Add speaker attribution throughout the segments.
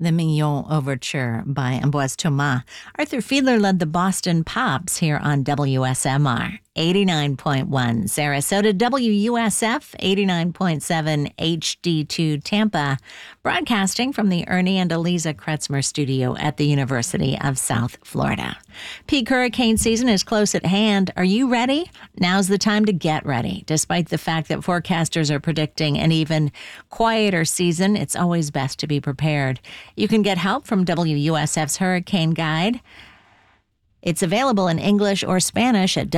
Speaker 1: the Mignon Overture by Ambroise Thomas. Arthur Fiedler led the Boston Pops here on WSMR 89.1 Sarasota, WUSF 89.7 HD2 Tampa, broadcasting from the Ernie and Eliza Kretzmer studio at the University of South Florida. Peak hurricane season is close at hand. Are you ready? Now's the time to get ready. Despite the fact that forecasters are predicting an even quieter season, it's always best to be prepared. You can get help from WUSF's Hurricane Guide. It's available in English or Spanish at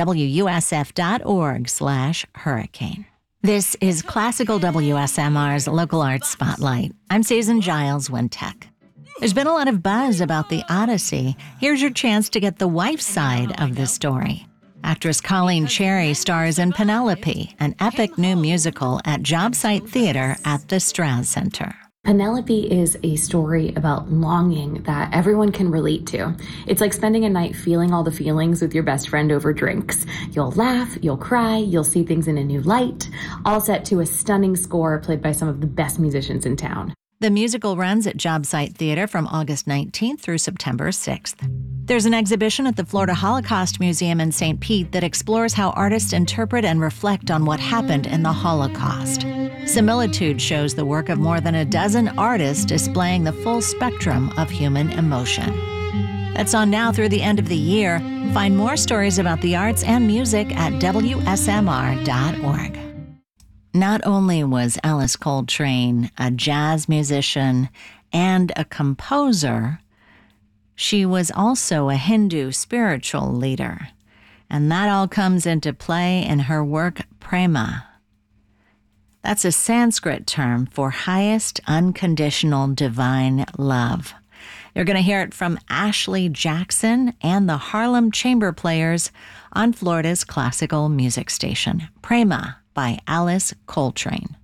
Speaker 1: wusf.org/hurricane. This is Classical WSMR's Local Arts Spotlight. I'm Susan Giles Wintek. There's been a lot of buzz about the Odyssey. Here's your chance to get the wife's side of the story. Actress Colleen Cherry stars in Penelope, an epic new musical at Job Site Theater at the Straz Center.
Speaker 2: Penelope is a story about longing that everyone can relate to. It's like spending a night feeling all the feelings with your best friend over drinks. You'll laugh, you'll cry, you'll see things in a new light, all set to a stunning score played by some of the best musicians in town.
Speaker 1: The musical runs at Job Site Theater from August 19th through September 6th. There's an exhibition at the Florida Holocaust Museum in St. Pete that explores how artists interpret and reflect on what happened in the Holocaust. Similitude shows the work of more than a dozen artists displaying the full spectrum of human emotion. That's on now through the end of the year. Find more stories about the arts and music at WSMR.org. Not only was Alice Coltrane a jazz musician and a composer, she was also a Hindu spiritual leader. And that all comes into play in her work Prema. That's a Sanskrit term for highest unconditional divine love. You're going to hear it from Ashley Jackson and the Harlem Chamber Players on Florida's classical music station, Prema by Alice Coltrane.